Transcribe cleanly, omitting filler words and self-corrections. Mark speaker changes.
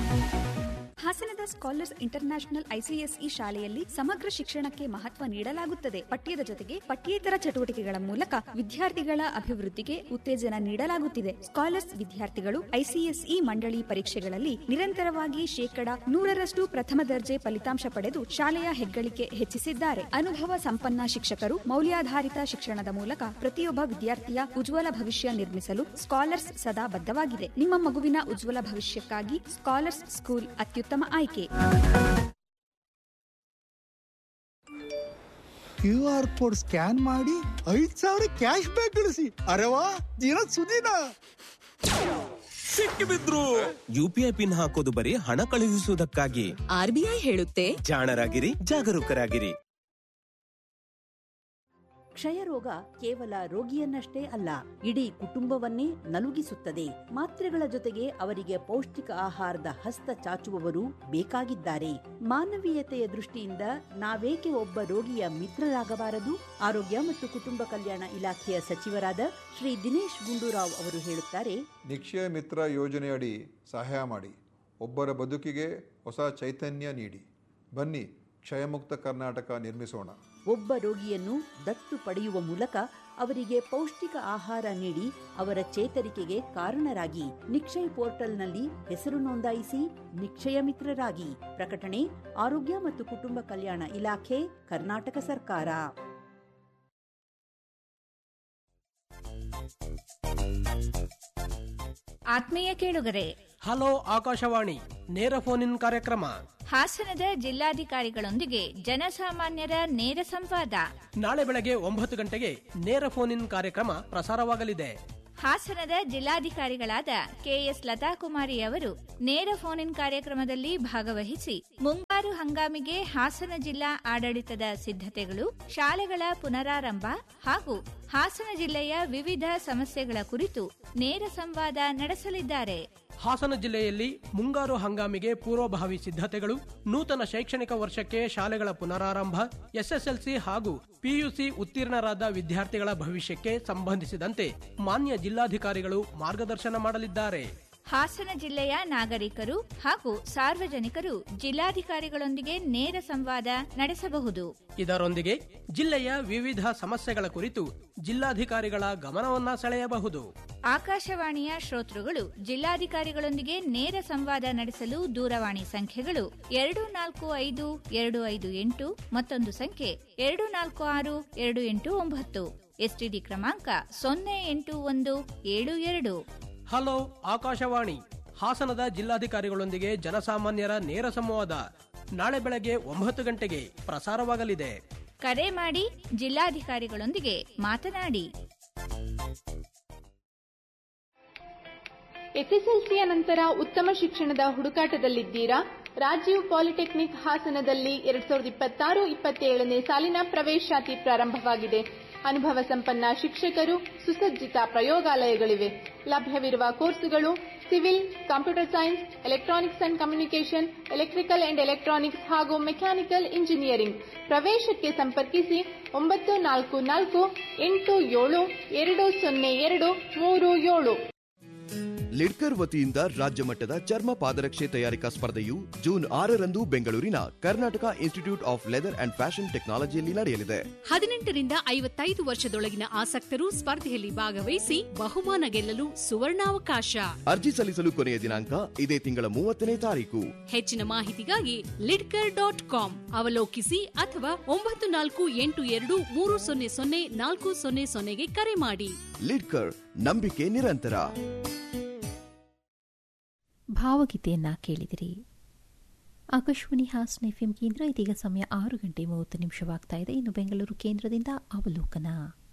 Speaker 1: ಹಾಸನದ scholars international ICSE ಶಾಲೆಯಲ್ಲಿ ಸಮಗ್ರ ಶಿಕ್ಷಣಕ್ಕೆ ಮಹತ್ವ ನೀಡಲಾಗುತ್ತದೆ. ಪಠ್ಯದ ಜೊತೆಗೆ ಪಠ್ಯೇತರ ಚಟುವಟಿಕೆಗಳ ಮೂಲಕ ವಿದ್ಯಾರ್ಥಿಗಳ ಅಭಿವೃದ್ಧಿಗೆ ಉತ್ತೇಜನ ನೀಡಲಾಗುತ್ತಿದೆ. ಸ್ಕಾಲರ್ಸ್ ವಿದ್ಯಾರ್ಥಿಗಳು ಐಸಿಎಸ್ಇ ಮಂಡಳಿ ಪರೀಕ್ಷೆಗಳಲ್ಲಿ ನಿರಂತರವಾಗಿ 100% ಪ್ರಥಮ ದರ್ಜೆ ಫಲಿತಾಂಶ ಪಡೆದು ಶಾಲೆಯ ಹೆಗ್ಗಳಿಕೆ ಹೆಚ್ಚಿಸಿದ್ದಾರೆ. ಅನುಭವ ಸಂಪನ್ನ ಶಿಕ್ಷಕರು ಮೌಲ್ಯಾಧಾರಿತ ಶಿಕ್ಷಣದ ಮೂಲಕ ಪ್ರತಿಯೊಬ್ಬ ವಿದ್ಯಾರ್ಥಿಯ ಉಜ್ವಲ ಭವಿಷ್ಯ ನಿರ್ಮಿಸಲು ಸ್ಕಾಲರ್ಸ್ ಸದಾ ಬದ್ಧವಾಗಿದೆ. ನಿಮ್ಮ ಮಗುವಿನ ಉಜ್ವಲ ಭವಿಷ್ಯಕ್ಕಾಗಿ ಸ್ಕಾಲರ್ಸ್ ಸ್ಕೂಲ್ ಅತ್ಯುತ್ತಮ ಆಯ್ಕೆ.
Speaker 2: QR ಕೋಡ್ ಸ್ಕ್ಯಾನ್ ಮಾಡಿ 5,000 ಕ್ಯಾಶ್ ಬ್ಯಾಕ್ ಗಳಿಸಿ. ಅರೆವಾ ದಿನ ಸುದಿನ
Speaker 3: ಸಿಕ್ಕಿಬಿದ್ರು. UPI ಪಿನ್ ಹಾಕೋದು ಬರೀ ಹಣ ಕಳುಹಿಸುವುದಕ್ಕಾಗಿ.
Speaker 4: RBI ಹೇಳುತ್ತೆ,
Speaker 3: ಜಾಣರಾಗಿರಿ, ಜಾಗರೂಕರಾಗಿರಿ.
Speaker 5: ಕ್ಷಯರೋಗ ಕೇವಲ ರೋಗಿಯನ್ನಷ್ಟೇ ಅಲ್ಲ, ಇಡೀ ಕುಟುಂಬವನ್ನೇ ನಲುಗಿಸುತ್ತದೆ. ಮಾತ್ರೆಗಳ ಜೊತೆಗೆ ಅವರಿಗೆ ಪೌಷ್ಟಿಕ ಆಹಾರದ ಹಸ್ತ ಚಾಚುವವರು ಬೇಕಾಗಿದ್ದಾರೆ. ಮಾನವೀಯತೆಯ ದೃಷ್ಟಿಯಿಂದ ನಾವೇಕೆ ಒಬ್ಬ ರೋಗಿಯ ಮಿತ್ರರಾಗಬಾರದು? ಆರೋಗ್ಯ ಮತ್ತು ಕುಟುಂಬ ಕಲ್ಯಾಣ ಇಲಾಖೆಯ ಸಚಿವರಾದ ಶ್ರೀ ದಿನೇಶ್ ಗುಂಡೂರಾವ್ ಅವರು ಹೇಳುತ್ತಾರೆ,
Speaker 6: ನಿಕ್ಷಯ ಮಿತ್ರ ಯೋಜನೆಯಡಿ ಸಹಾಯ ಮಾಡಿ, ಒಬ್ಬರ ಬದುಕಿಗೆ ಹೊಸ ಚೈತನ್ಯ ನೀಡಿ. ಬನ್ನಿ, ಕ್ಷಯಮುಕ್ತ ಕರ್ನಾಟಕ ನಿರ್ಮಿಸೋಣ.
Speaker 5: ಒಬ್ಬ ರೋಗಿಯನ್ನು ದತ್ತು ಪಡೆಯುವ ಮೂಲಕ ಅವರಿಗೆ ಪೌಷ್ಟಿಕ ಆಹಾರ ನೀಡಿ ಅವರ ಚೇತರಿಕೆಗೆ ಕಾರಣರಾಗಿ. ನಿಕ್ಷಯ್ ಪೋರ್ಟಲ್ನಲ್ಲಿ ಹೆಸರು ನೋಂದಾಯಿಸಿ, ನಿಕ್ಷಯ ಮಿತ್ರರಾಗಿ. ಪ್ರಕಟಣೆ ಆರೋಗ್ಯ ಮತ್ತು ಕುಟುಂಬ ಕಲ್ಯಾಣ ಇಲಾಖೆ, ಕರ್ನಾಟಕ ಸರ್ಕಾರ.
Speaker 7: ಆತ್ಮೀಯ ಕೇಳುಗರೆ,
Speaker 8: ಹಲೋ ಆಕಾಶವಾಣಿ ನೇರ ಫೋನ್ ಇನ್ ಕಾರ್ಯಕ್ರಮ.
Speaker 7: ಹಾಸನದ ಜಿಲ್ಲಾಧಿಕಾರಿಗಳೊಂದಿಗೆ ಜನಸಾಮಾನ್ಯರ ನೇರ ಸಂವಾದ
Speaker 8: ನಾಳೆ ಬೆಳಗ್ಗೆ 9 ಗಂಟೆಗೆ ನೇರ ಫೋನ್ ಇನ್ ಕಾರ್ಯಕ್ರಮ ಪ್ರಸಾರವಾಗಲಿದೆ.
Speaker 7: ಹಾಸನದ ಜಿಲ್ಲಾಧಿಕಾರಿಗಳಾದ ಕೆಎಸ್ ಲತಾಕುಮಾರಿ ಅವರು ನೇರ ಫೋನ್ ಇನ್ ಕಾರ್ಯಕ್ರಮದಲ್ಲಿ ಭಾಗವಹಿಸಿ ಮುಂಗಾರು ಹಂಗಾಮಿಗೆ ಹಾಸನ ಜಿಲ್ಲಾ ಆಡಳಿತದ ಸಿದ್ಧತೆಗಳು, ಶಾಲೆಗಳ ಪುನರಾರಂಭ ಹಾಗೂ ಹಾಸನ ಜಿಲ್ಲೆಯ ವಿವಿಧ ಸಮಸ್ಯೆಗಳ ಕುರಿತು ನೇರ ಸಂವಾದ ನಡೆಸಲಿದ್ದಾರೆ.
Speaker 8: ಹಾಸನ ಜಿಲ್ಲೆಯಲ್ಲಿ ಮುಂಗಾರು ಹಂಗಾಮಿಗೆ ಪೂರ್ವಭಾವಿ ಸಿದ್ಧತೆಗಳು, ನೂತನ ಶೈಕ್ಷಣಿಕ ವರ್ಷಕ್ಕೆ ಶಾಲೆಗಳ ಪುನರಾರಂಭ, ಎಸ್ಎಸ್ಎಲ್ಸಿ ಹಾಗೂ ಪಿಯುಸಿ ಉತ್ತೀರ್ಣರಾದ ವಿದ್ಯಾರ್ಥಿಗಳ ಭವಿಷ್ಯಕ್ಕೆ ಸಂಬಂಧಿಸಿದಂತೆ ಮಾನ್ಯ ಜಿಲ್ಲಾಧಿಕಾರಿಗಳು ಮಾರ್ಗದರ್ಶನ ಮಾಡಲಿದ್ದಾರೆ.
Speaker 7: ಹಾಸನ ಜಿಲ್ಲೆಯ ನಾಗರಿಕರು ಹಾಗೂ ಸಾರ್ವಜನಿಕರು ಜಿಲ್ಲಾಧಿಕಾರಿಗಳೊಂದಿಗೆ ನೇರ ಸಂವಾದ ನಡೆಸಬಹುದು.
Speaker 8: ಇದರೊಂದಿಗೆ ಜಿಲ್ಲೆಯ ವಿವಿಧ ಸಮಸ್ಯೆಗಳ ಕುರಿತು ಜಿಲ್ಲಾಧಿಕಾರಿಗಳ ಗಮನವನ್ನ ಸೆಳೆಯಬಹುದು.
Speaker 7: ಆಕಾಶವಾಣಿಯ ಶ್ರೋತೃಗಳು ಜಿಲ್ಲಾಧಿಕಾರಿಗಳೊಂದಿಗೆ ನೇರ ಸಂವಾದ ನಡೆಸಲು ದೂರವಾಣಿ ಸಂಖ್ಯೆಗಳು 245258, ಮತ್ತೊಂದು ಸಂಖ್ಯೆ 246289, ಎಸ್ಟಿಡಿ ಕ್ರಮಾಂಕ 08172.
Speaker 8: ಹಲೋ ಆಕಾಶವಾಣಿ ಹಾಸನದ ಜಿಲ್ಲಾಧಿಕಾರಿಗಳೊಂದಿಗೆ ಜನಸಾಮಾನ್ಯರ ನೇರ ಸಂವಾದ ನಾಳೆ ಬೆಳಗ್ಗೆ 9 ಗಂಟೆಗೆ ಪ್ರಸಾರವಾಗಲಿದೆ.
Speaker 7: ಕರೆ ಮಾಡಿ ಜಿಲ್ಲಾಧಿಕಾರಿಗಳೊಂದಿಗೆ ಮಾತನಾಡಿ.
Speaker 9: ಎಸ್ಎಸ್ಎಲ್ಸಿಯ ನಂತರ ಉತ್ತಮ ಶಿಕ್ಷಣದ ಹುಡುಕಾಟದಲ್ಲಿದ್ದೀರಾ? ರಾಜೀವ್ ಪಾಲಿಟೆಕ್ನಿಕ್ ಹಾಸನದಲ್ಲಿ 2026-27ನೇ ಸಾಲಿನ ಪ್ರವೇಶಾತಿ ಪ್ರಾರಂಭವಾಗಿದೆ. ಅನುಭವ ಸಂಪನ್ನ ಶಿಕ್ಷಕರು, ಸುಸಜ್ಜಿತ ಪ್ರಯೋಗಾಲಯಗಳಿವೆ. ಲಭ್ಯವಿರುವ ಕೋರ್ಸುಗಳು civil, computer science, electronics and communication, electrical and electronics ಹಾಗೂ ಮೆಕ್ಯಾನಿಕಲ್ ಇಂಜಿನಿಯರಿಂಗ್. ಪ್ರವೇಶಕ್ಕೆ ಸಂಪರ್ಕಿಸಿ 9448720237.
Speaker 10: ಲಿಡ್ಕರ್ ವತಿಯಿಂದ ರಾಜ್ಯ ಮಟ್ಟದ ಚರ್ಮ ಪಾದರಕ್ಷೆ ತಯಾರಿಕಾ ಸ್ಪರ್ಧೆಯು ಜೂನ್ 6ರಂದು ಬೆಂಗಳೂರಿನ Karnataka institute of leather and fashion ಟೆಕ್ನಾಲಜಿಯಲ್ಲಿ ನಡೆಯಲಿದೆ.
Speaker 11: 18 ರಿಂದ 55 ವರ್ಷದೊಳಗಿನ ಆಸಕ್ತರು ಸ್ಪರ್ಧೆಯಲ್ಲಿ ಭಾಗವಹಿಸಿ ಬಹುಮಾನ ಗೆಲ್ಲಲು ಸುವರ್ಣಾವಕಾಶ.
Speaker 10: ಅರ್ಜಿ ಸಲ್ಲಿಸಲು ಕೊನೆಯ ದಿನಾಂಕ ಇದೇ ತಿಂಗಳ 30ನೇ ತಾರೀಕು.
Speaker 11: ಹೆಚ್ಚಿನ ಮಾಹಿತಿಗಾಗಿ lidkar.com ಅವಲೋಕಿಸಿ ಅಥವಾ 9482300400ಗೆ ಕರೆ ಮಾಡಿ.
Speaker 10: ಲಿಡ್ಕರ್, ನಂಬಿಕೆ ನಿರಂತರ.
Speaker 12: ಭಾವಗೀತೆಯನ್ನ ಕೇಳಿದಿರಿ. ಆಕಾಶವಾಣಿ ಹಾಸನ ಎಫ್ಎಂ ಕೇಂದ್ರ. ಇದೀಗ ಸಮಯ 6 ಗಂಟೆ 30 ನಿಮಿಷವಾಗ್ತಾ ಇದೆ. ಇನ್ನು ಬೆಂಗಳೂರು ಕೇಂದ್ರದಿಂದ ಅವಲೋಕನ.